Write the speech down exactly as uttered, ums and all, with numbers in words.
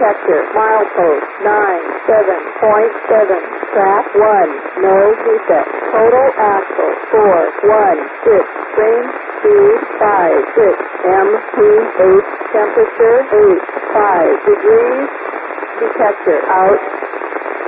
detector. Milepost nine seven point seven. Track one. No defect. Total axle four one six. Range speed five six. M P eight. Temperature eight five degrees. Detector out.